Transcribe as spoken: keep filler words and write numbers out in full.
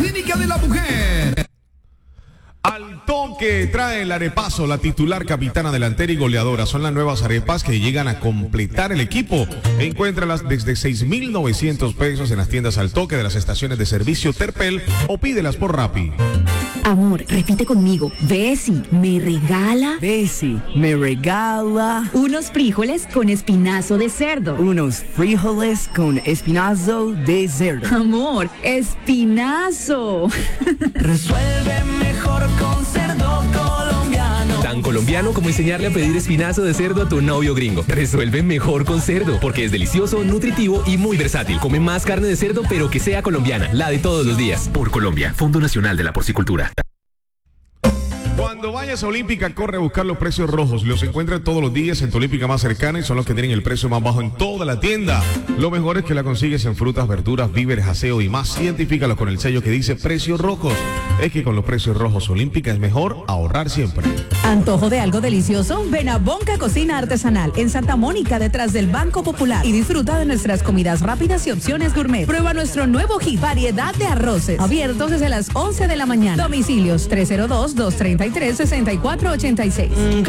Clínica de la Mujer. Al toque trae el arepazo, la titular, capitana, delantera y goleadora. Son las nuevas arepas que llegan a completar el equipo. Encuéntralas desde seis mil novecientos pesos en las tiendas Al Toque de las estaciones de servicio Terpel o pídelas por Rappi. Amor, repite conmigo. Bessie, me regala. Bessie, me regala. Unos frijoles con espinazo de cerdo. Unos frijoles con espinazo de cerdo. Amor, espinazo. Resuelve mejor con cerdo colombiano. Tan colombiano como enseñarle a pedir espinazo de cerdo a tu novio gringo. Resuelve mejor con cerdo, porque es delicioso, nutritivo y muy versátil. Come más carne de cerdo, pero que sea colombiana, la de todos los días. Por Colombia, Fondo Nacional de la Porcicultura. Cuando vayas a Olímpica, corre a buscar los precios rojos. Los encuentras todos los días en tu Olímpica más cercana y son los que tienen el precio más bajo en toda la tienda. Lo mejor es que la consigues en frutas, verduras, víveres, aseo y más. Identifícalo con el sello que dice precios rojos. Es que con los precios rojos Olímpica es mejor ahorrar siempre. ¿Antojo de algo delicioso? Ven a Bonca Cocina Artesanal en Santa Mónica, detrás del Banco Popular, y disfruta de nuestras comidas rápidas y opciones gourmet. Prueba nuestro nuevo hit, variedad de arroces, abiertos desde las once de la mañana. Domicilios tres cero dos, dos tres tres, seis cuatro ocho seis.